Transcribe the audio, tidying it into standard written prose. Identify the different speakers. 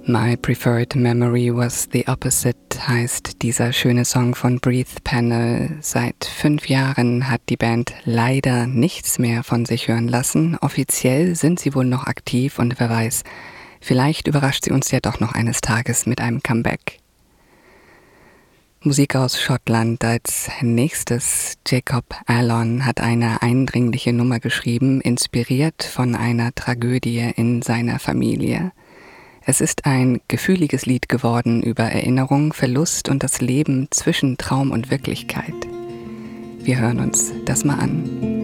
Speaker 1: My Preferred Memory Was the Opposite heißt dieser schöne Song von Breathe Panel. Seit 5 Jahren hat die Band leider nichts mehr von sich hören lassen. Offiziell sind sie wohl noch aktiv und wer weiß, vielleicht überrascht sie uns ja doch noch eines Tages mit einem Comeback. Musik aus Schottland als nächstes. Jacob Allen hat eine eindringliche Nummer geschrieben, inspiriert von einer Tragödie in seiner Familie. Es ist ein gefühliges Lied geworden über Erinnerung, Verlust und das Leben zwischen Traum und Wirklichkeit. Wir hören uns das mal an.